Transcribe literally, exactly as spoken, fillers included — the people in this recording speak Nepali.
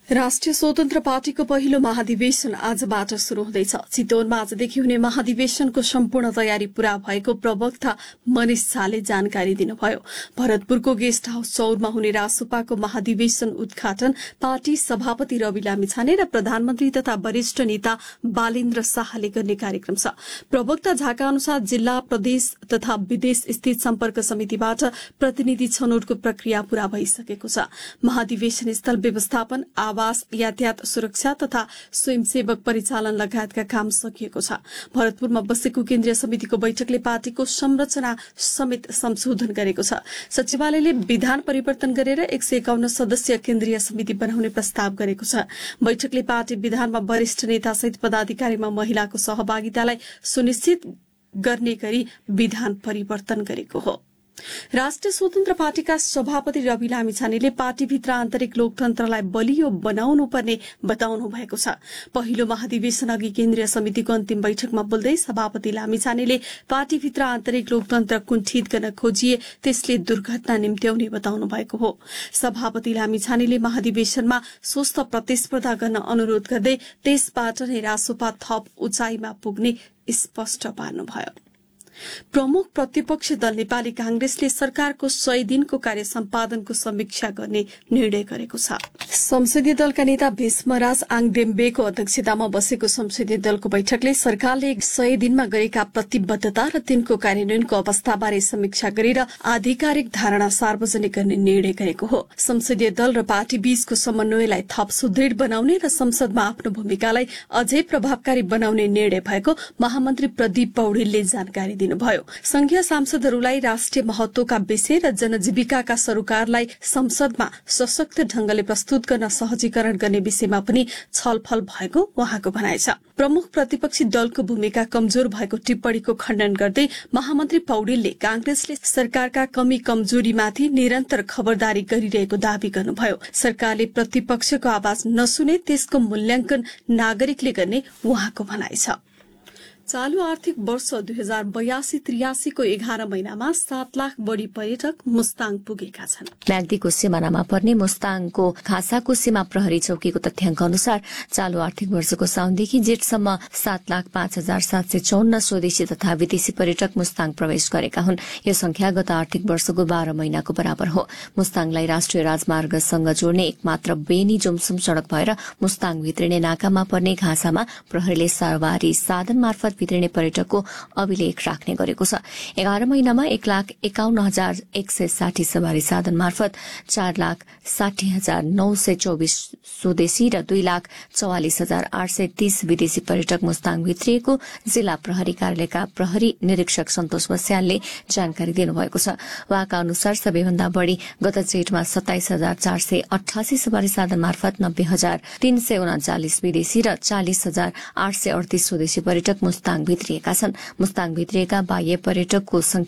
राष्ट्रिय स्वतन्त्र पार्टीको पहिलो महाधिवेशन आजबाट शुरू हुँदैछ। चितवनमा आजदेखि हुने महाधिवेशनको सम्पूर्ण तयारी पूरा भएको प्रवक्ता मनिष झाले जानकारी दिनुभयो। भरतपुरको गेस्ट हाउस चौरमा हुने रासोपाको महाधिवेशन उद्घाटन पार्टी सभापति रवि लामिछाने र प्रधानमन्त्री तथा वरिष्ठ नेता बालेन्द्र शाहले गर्ने कार्यक्रम छ। प्रवक्ता झाका अनुसार जिल्ला, प्रदेश तथा विदेश स्थित सम्पर्क समितिबाट प्रतिनिधि छनौटको प्रक्रिया पूरा भइसकेको छ। महाधिवेशन स्थल व्यवस्थापन, आवास, यातायात सुरक्षा तथा स्वयंसेवक परिचालन लगायतका काम सकिएको छ। भरतपुरमा बसेको केन्द्रीय समितिको बैठकले पार्टीको संरचना समेत संशोधन गरेको छ। सचिवालयले विधान परिवर्तन गरेर एक सय एकाउन्न सदस्यीय केन्द्रीय समिति बनाउने प्रस्ताव गरेको छ। बैठकले पार्टी विधानमा वरिष्ठ नेता सहित पदाधिकारीमा महिलाको सहभागितालाई सुनिश्चित गर्ने गरी विधान परिवर्तन गरेको हो। राष्ट्रिय स्वतन्त्र पार्टीका सभापति रवि लामिछानेले पार्टीभित्र आन्तरिक लोकतन्त्रलाई बलियो बनाउनु पर्ने बताउनु भएको छ। पहिलो महाधिवेशन अघि केन्द्रीय समितिको अन्तिम बैठकमा बोल्दै सभापति लामिछानेले पार्टीभित्र आन्तरिक लोकतन्त्र कुण्ठित गर्न खोजिए त्यसले दुर्घटना निम्त्याउने बताउनु भएको हो। सभापति लामिछानेले महाधिवेशनमा स्वस्थ प्रतिस्पर्धा गर्न अनुरोध गर्दै त्यसबाट नै रासोपा थप उचाइमा पुग्ने स्पष्ट पार्नुभयो। प्रमुख प्रतिपक्षी दल नेपाली कांग्रेसले सरकारको सय दिनको कार्य सम्पादनको समीक्षा गर्ने निर्णय गरेको छ। संसदीय दलका नेता भीष्मराज आङदेम्बेको अध्यक्षतामा बसेको संसदीय दलको बैठकले सरकारले सय दिनमा गरेका प्रतिबद्धता र तिनको कार्यान्वयनको अवस्थाबारे समीक्षा गरेर आधिकारिक धारणा सार्वजनिक गर्ने निर्णय गरेको हो। संसदीय दल र पार्टी बीचको समन्वयलाई थप सुदृढ़ बनाउने र संसदमा आफ्नो भूमिकालाई अझै प्रभावकारी बनाउने निर्णय भएको महामन्त्री प्रदीप पौडेलले जानकारी दिनुभयो। संघीय सांसदहरूलाई राष्ट्रिय महत्वका विषय र जनजीविकाका सरोकारलाई संसदमा सशक्त ढंगले प्रस्तुत गर्न सहजीकरण गर्ने विषयमा पनि छलफल भएको उहाँको भनाइ छ। प्रमुख प्रतिपक्षी दलको भूमिका कमजोर भएको टिप्पणीको खण्डन गर्दै महामन्त्री पौडेलले कांग्रेसले सरकारका कमी कमजोरीमाथि निरन्तर खबरदारी गरिरहेको दावी गर्नुभयो। सरकारले प्रतिपक्षको आवाज नसुने त्यसको मूल्याङ्कन नागरिकले गर्ने उहाँको भनाइ छ। चालू आर्थिक वर्ष दुई हजार बयासी त्रियासीको एघार महिनामा सात लाख बढ़ी पर्यटक मुस्ताङ पुगेका छन्। म्याग्दीको सिमानामा पर्ने मुस्ताङको खासाको सीमा प्रहरी चौकीको तथ्याङ्क अनुसार चालू आर्थिक वर्षको साउनदेखि जेठसम्म सात लाख पाँच हजार सात सय चौन्न स्वदेशी तथा विदेशी पर्यटक मुस्ताङ प्रवेश गरेका हुन्। यो संख्या गत आर्थिक वर्षको बाह्र महिनाको बराबर हो। मुस्ताङलाई राष्ट्रिय राजमार्गसँग जोड्ने एकमात्र बेनी जुमसुम सड़क भएर मुस्ताङ भित्रिने नाकामा पर्ने घाँसामा प्रहरीले सवारी साधन मार्फत भित्रिने पर्यटकको अभिलेख राख्ने गरेको छ। एघार महिनामा एक लाख एकाउन्न हजार एक सय साठी सवारी साधन मार्फत चार लाख साठी हजार नौ सय चौबिस स्वदेशी र दुई लाख चौवालिस हजार आठ सय तीस विदेशी पर्यटक मुस्ताङ भित्रिएको जिल्ला प्रहरी कार्यालयका प्रहरी निरीक्षक सन्तोष बस्यालले जानकारी दिनुभएको छ। उहाँका अनुसार सबैभन्दा बढ़ी गत जेठमा सत्ताइस हजार चार सय अठासी सवारी साधन मार्फत नब्बे हजार तीन सय उनाचालिस विदेशी र चालिस हजार आठ सय अडतीस स्वदेशी पर्यटक मुस्ताङ भित्रिएका छन्। मुस्ताङ भित्रिएका बाह्य पर्यटकको